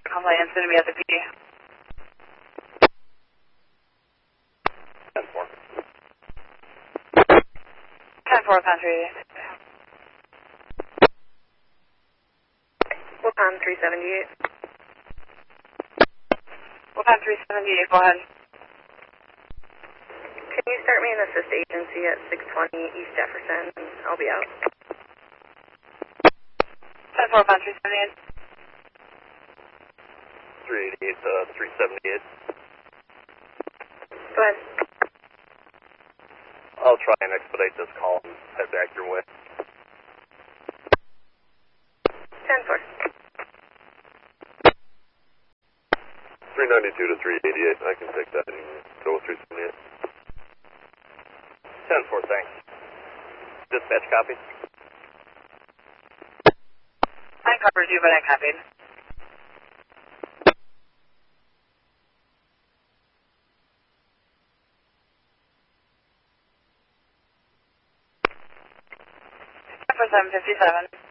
Complainant's going to be at the PD. 10-4. 10-4, Country. Wapan 378. Wapan 378, go ahead. Can you start me an assist agency at 620 East Jefferson, and I'll be out. 10-4, Wapan 378. 388, 378. Go ahead. I'll try and expedite this call and head back your way. 10-4. 392 to 388. I can take that and go with 378. 10-4, thanks. Dispatch copy. I covered you, but I copied. For 757.